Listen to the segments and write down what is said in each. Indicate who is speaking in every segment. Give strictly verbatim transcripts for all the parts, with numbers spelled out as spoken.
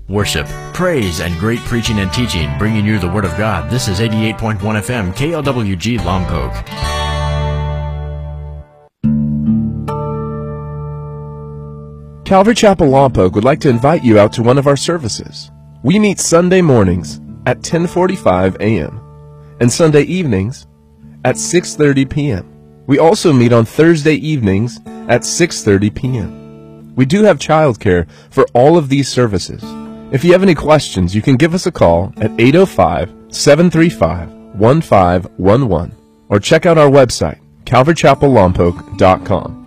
Speaker 1: Worship, praise, and great preaching and teaching, bringing you the Word of God. This is eighty-eight point one F M, K L W G Lompoc.
Speaker 2: Calvary Chapel Lompoc would like to invite you out to one of our services. We meet Sunday mornings at ten forty-five a m and Sunday evenings at six thirty p m We also meet on Thursday evenings at six thirty p m We do have childcare for all of these services. If you have any questions, you can give us a call at eight oh five, seven three five, one five one one or check out our website, calvary chapel lompoc dot com.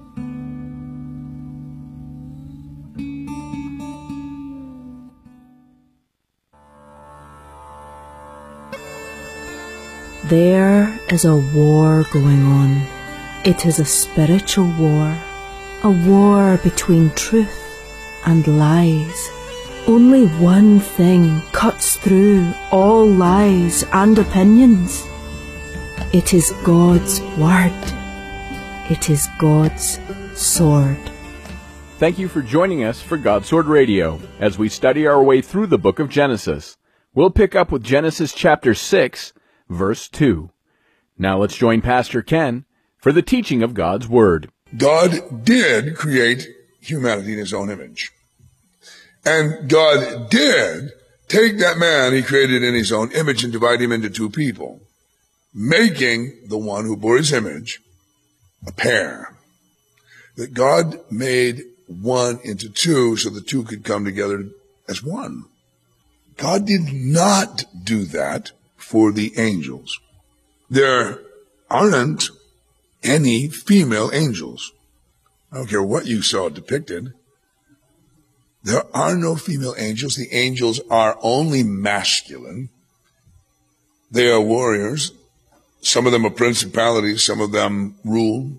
Speaker 3: There is a war going on. It is a spiritual war, a war between truth and lies. Only one thing cuts through all lies and opinions. It is God's Word. It is God's sword.
Speaker 4: Thank you for joining us for God's Sword Radio as we study our way through the book of Genesis. We'll pick up with Genesis chapter six, verse two. Now let's join Pastor Ken for the teaching of God's Word.
Speaker 5: God did create humanity in his own image. And God did take that man he created in his own image and divide him into two people, making the one who bore his image a pair. That God made one into two so the two could come together as one. God did not do that for the angels. There aren't any female angels. I don't care what you saw depicted. There are no female angels. The angels are only masculine. They are warriors. Some of them are principalities. Some of them rule.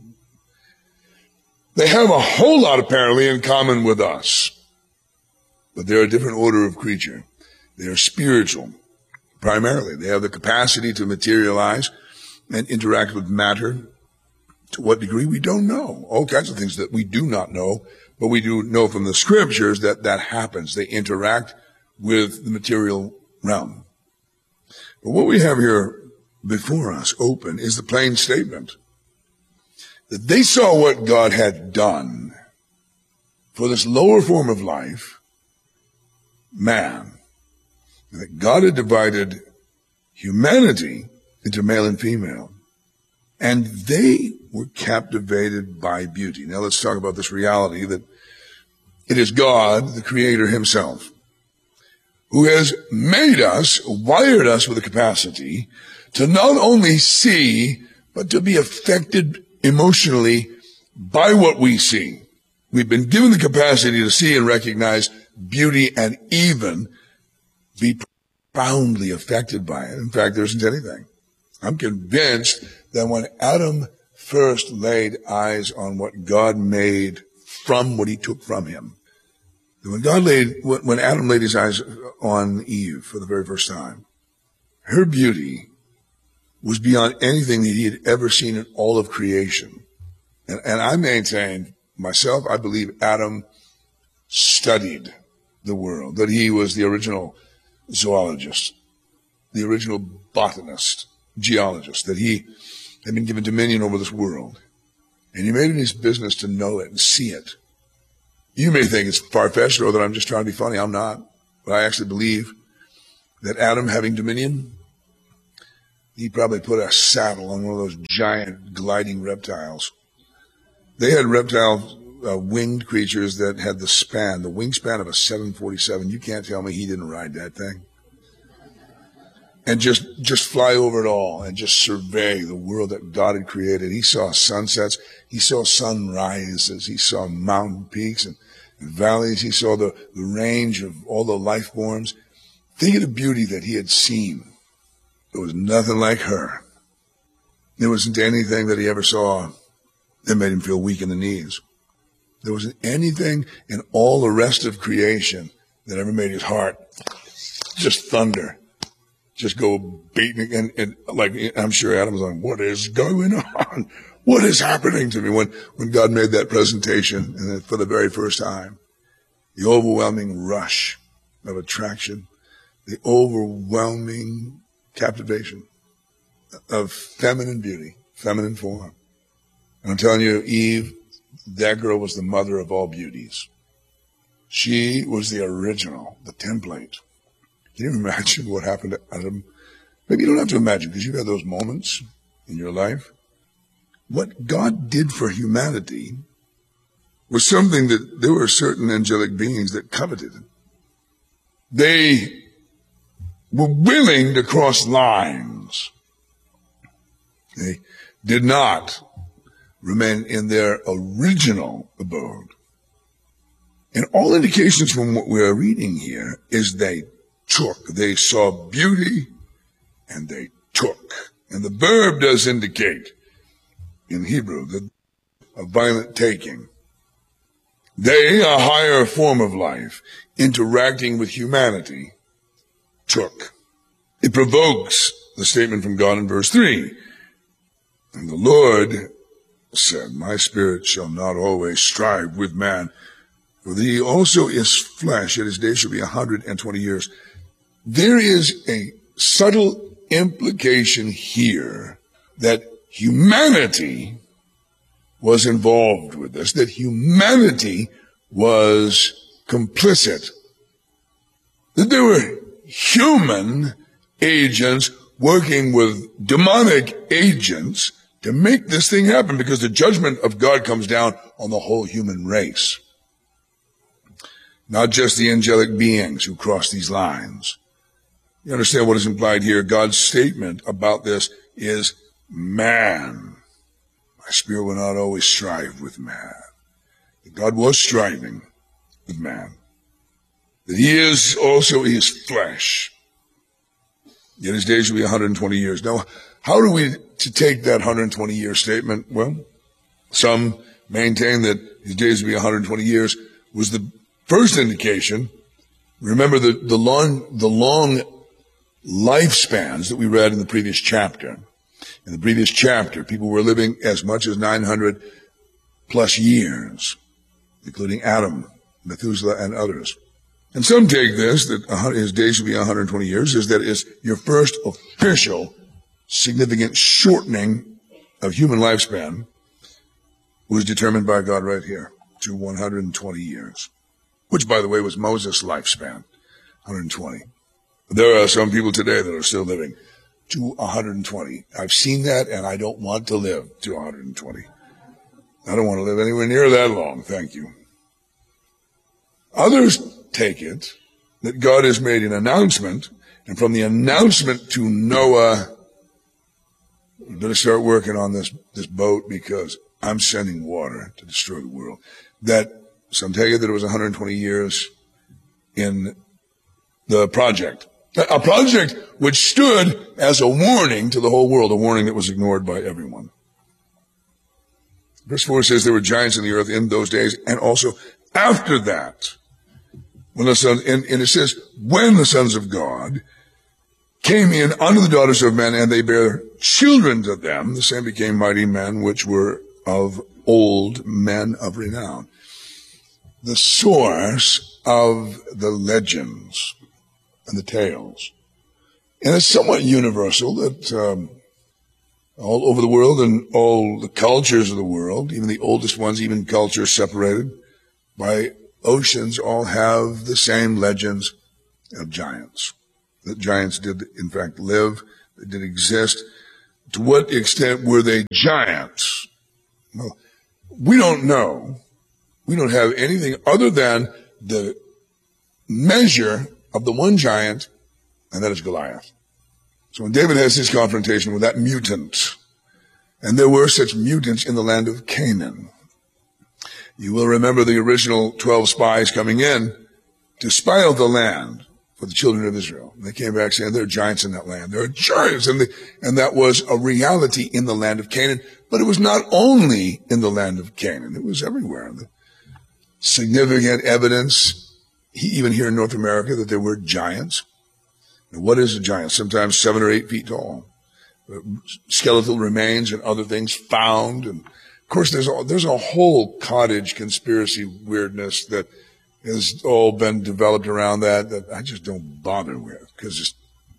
Speaker 5: They have a whole lot apparently in common with us. But they're a different order of creature. They are spiritual, primarily. They have the capacity to materialize and interact with matter. To what degree, we don't know. All kinds of things that we do not know. But we do know from the scriptures that that happens. They interact with the material realm. But what we have here before us open is the plain statement that they saw what God had done for this lower form of life, man, that God had divided humanity into male and female, and they were captivated by beauty. Now let's talk about this reality that it is God, the Creator himself, who has made us, wired us with the capacity to not only see, but to be affected emotionally by what we see. We've been given the capacity to see and recognize beauty and even be profoundly affected by it. In fact, there isn't anything. I'm convinced that when Adam first laid eyes on what God made from what he took from him, when God laid, when Adam laid his eyes on Eve for the very first time, her beauty was beyond anything that he had ever seen in all of creation. And, and I maintain myself, I believe Adam studied the world, that he was the original zoologist, the original botanist, geologist, that he had been given dominion over this world. And he made it his business to know it and see it. You may think it's far-fetched or that I'm just trying to be funny. I'm not. But I actually believe that Adam, having dominion, he probably put a saddle on one of those giant gliding reptiles. They had reptile uh, winged creatures that had the span, the wingspan of a seven forty-seven. You can't tell me he didn't ride that thing. And just, just fly over it all and just survey the world that God had created. He saw sunsets. He saw sunrises. He saw mountain peaks and, and valleys. He saw the, the range of all the life forms. Think of the beauty that he had seen. There was nothing like her. There wasn't anything that he ever saw that made him feel weak in the knees. There wasn't anything in all the rest of creation that ever made his heart just thunder. Just go beating, and, and like, I'm sure Adam was like, what is going on? What is happening to me? When, when God made that presentation and for the very first time, the overwhelming rush of attraction, the overwhelming captivation of feminine beauty, feminine form. And I'm telling you, Eve, that girl was the mother of all beauties. She was the original, the template. Can you imagine what happened to Adam? Maybe you don't have to imagine, because you've had those moments in your life. What God did for humanity was something that there were certain angelic beings that coveted. They were willing to cross lines. They did not remain in their original abode. And all indications from what we are reading here is they took. They saw beauty and they took. And the verb does indicate in Hebrew that a violent taking. They, a higher form of life, interacting with humanity, took. It provokes the statement from God in verse three. And the Lord said, my spirit shall not always strive with man, for he also is flesh, yet his days shall be a hundred and twenty years. There is a subtle implication here that humanity was involved with this, that humanity was complicit, that there were human agents working with demonic agents to make this thing happen, because the judgment of God comes down on the whole human race. Not just the angelic beings who cross these lines. You understand what is implied here? God's statement about this is man. My spirit will not always strive with man. That God was striving with man. That he is also his flesh. Yet his days will be one hundred twenty years. Now, how are we to take that one hundred twenty year statement? Well, some maintain that his days will be one hundred twenty years was the first indication. Remember the, the long, the long lifespans that we read in the previous chapter. In the previous chapter, people were living as much as nine hundred plus years, including Adam, Methuselah, and others. And some take this, that his days should be one hundred twenty years, is that it's your first official significant shortening of human lifespan was determined by God right here to one hundred twenty years, which, by the way, was Moses' lifespan, one hundred twenty. There are some people today that are still living to one hundred twenty. I've seen that, and I don't want to live to one hundred twenty. I don't want to live anywhere near that long, thank you. Others take it that God has made an announcement, and from the announcement to Noah, you better start working on this, this boat because I'm sending water to destroy the world. That some take it that it was one hundred twenty years in the project. A project which stood as a warning to the whole world, a warning that was ignored by everyone. Verse four says there were giants in the earth in those days, and also after that. When the son, and, and it says, when the sons of God came in unto the daughters of men, and they bare children to them, the same became mighty men, which were of old, men of renown. The source of the legends and the tales. And it's somewhat universal that um, all over the world and all the cultures of the world, even the oldest ones, even cultures separated by oceans, all have the same legends of giants. That giants did, in fact, live, they did exist. To what extent were they giants? Well, we don't know. We don't have anything other than the measure of the one giant, and that is Goliath. So when David has his confrontation with that mutant, and there were such mutants in the land of Canaan, you will remember the original twelve spies coming in to spy out the land for the children of Israel. And they came back saying, there are giants in that land. There are giants. And, the, and that was a reality in the land of Canaan. But it was not only in the land of Canaan. It was everywhere. The significant evidence, even here in North America, that there were giants. Now, what is a giant? Sometimes seven or eight feet tall. Skeletal remains and other things found. And of course, there's a, there's a whole cottage conspiracy weirdness that has all been developed around that that I just don't bother with, because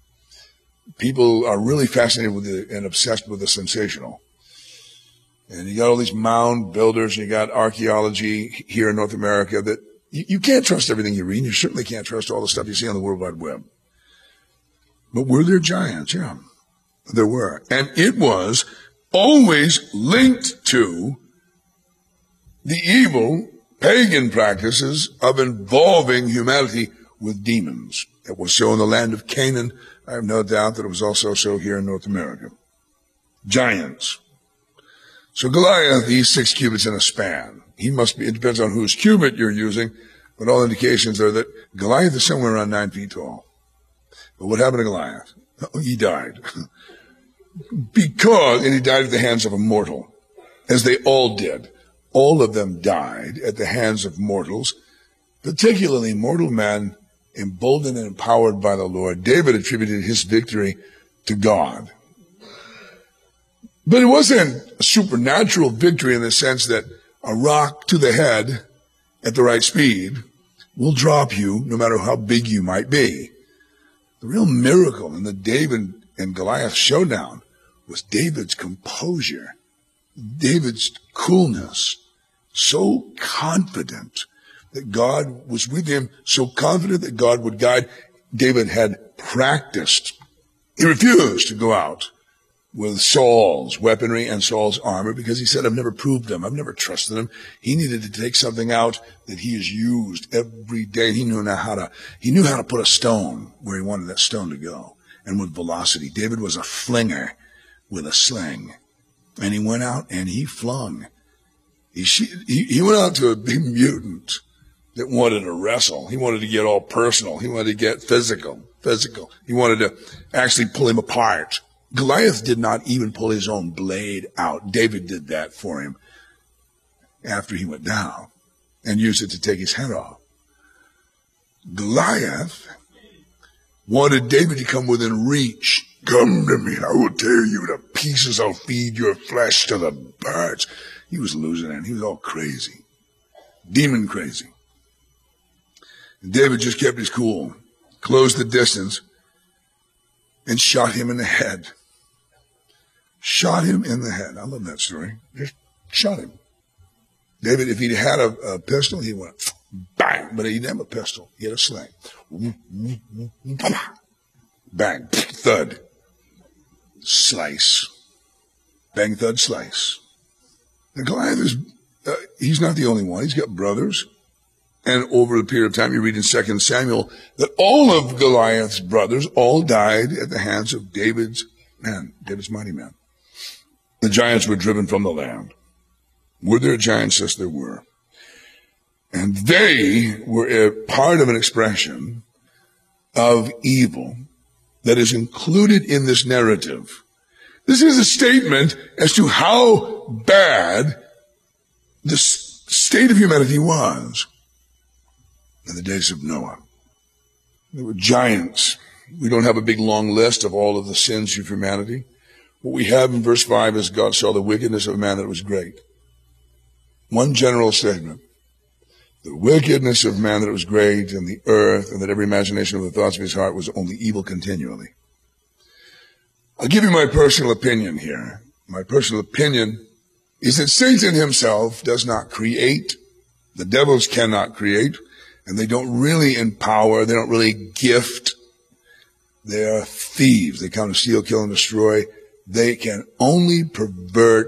Speaker 5: people are really fascinated with the, and obsessed with the sensational. And you got all these mound builders, and you got archaeology here in North America that you, you can't trust everything you read, and you certainly can't trust all the stuff you see on the World Wide Web. But were there giants? Yeah, there were. And it was always linked to the evil pagan practices of involving humanity with demons. It was so in the land of Canaan. I have no doubt that it was also so here in North America. Giants. So Goliath, he's six cubits in a span. He must be, it depends on whose cubit you're using, but all indications are that Goliath is somewhere around nine feet tall. But what happened to Goliath? Oh, he died. Because, and he died at the hands of a mortal, as they all did. All of them died at the hands of mortals, particularly mortal men emboldened and empowered by the Lord. David attributed his victory to God. But it wasn't a supernatural victory in the sense that a rock to the head at the right speed will drop you no matter how big you might be. The real miracle in the David and Goliath showdown was David's composure, David's coolness, so confident that God was with him, so confident that God would guide. David had practiced. He refused to go out with Saul's weaponry and Saul's armor because he said, I've never proved him. I've never trusted him. He needed to take something out that he has used every day. He knew how to, he knew how to put a stone where he wanted that stone to go, and with velocity. David was a flinger with a sling, and he went out and he flung. He, he, he went out to a big mutant that wanted to wrestle. He wanted to get all personal. He wanted to get physical, physical. He wanted to actually pull him apart. Goliath did not even pull his own blade out. David did that for him after he went down and used it to take his head off. Goliath wanted David to come within reach. Come to me, I will tear you to pieces. I'll feed your flesh to the birds. He was losing it. He was all crazy, demon crazy. And David just kept his cool, closed the distance, and shot him in the head. Shot him in the head. I love that story. Just shot him. David, if he'd had a, a pistol, he went bang. But he didn't have a pistol. He had a sling. Bang. Thud. Slice. Bang, thud, slice. Now, Goliath is, uh, he's not the only one. He's got brothers. And over the period of time, you read in Second Samuel that all of Goliath's brothers all died at the hands of David's men, David's mighty men. The giants were driven from the land. Were there giants? Yes, there were. And they were a part of an expression of evil that is included in this narrative. This is a statement as to how bad the state of humanity was in the days of Noah. There were giants. We don't have a big long list of all of the sins of humanity. What we have in verse five is God saw the wickedness of man that it was great. One general statement. The wickedness of man that it was great in the earth, and that every imagination of the thoughts of his heart was only evil continually. I'll give you my personal opinion here. My personal opinion is that Satan himself does not create. The devils cannot create. And they don't really empower. They don't really gift. They are thieves. They come to steal, kill, and destroy. They can only pervert